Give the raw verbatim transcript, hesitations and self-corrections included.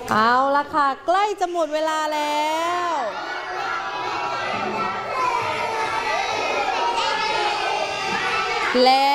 เอาละค่ะใกล้จะหมดเวลาแล้ว แล้ว